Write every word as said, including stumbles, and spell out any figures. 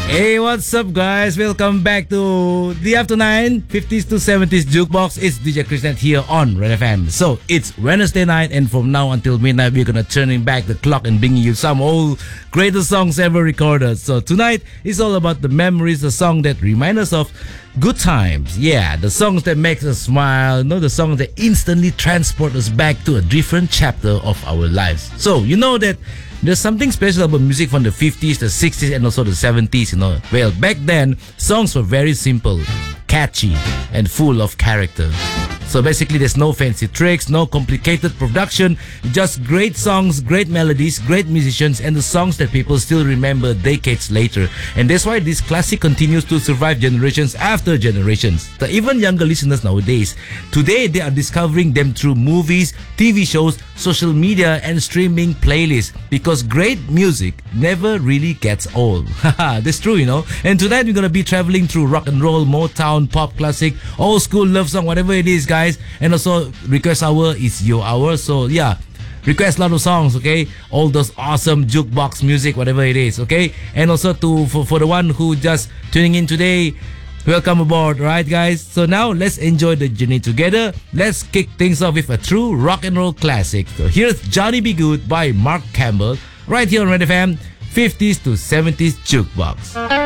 Hey, what's up, guys? Welcome back to the After nine fifties to seventies Jukebox. It's D J Krishnet here on Red F M. So, it's Wednesday night, and from now until midnight, we're gonna turning back the clock and bringing you some old greatest songs ever recorded. So, tonight is all about the memories, the song that remind us of good times. Yeah, the songs that make us smile, you know, the songs that instantly transport us back to a different chapter of our lives. So, you know that there's something special about music from the fifties, the sixties, and also the seventies, you know. Well, back then, songs were very simple, catchy, and full of character. So basically, there's no fancy tricks, no complicated production, just great songs, great melodies, great musicians, and the songs that people still remember decades later. And that's why this classic continues to survive generations after generations. The even younger listeners nowadays, today they are discovering them through movies, T V shows, social media, and streaming playlists. Because great music never really gets old. Haha, that's true, you know. And tonight we're gonna be traveling through rock and roll, Motown, pop classic, old school love song, whatever it is, guys. And also, request hour is your hour. So yeah, request a lot of songs, okay? All those awesome jukebox music, whatever it is, okay? And also to for, for the one who just tuning in today, welcome aboard, right, guys? So now let's enjoy the journey together. Let's kick things off with a true rock and roll classic. So here's Johnny B. Good by Mark Campbell, right here on Red F M, fifties to seventies Jukebox.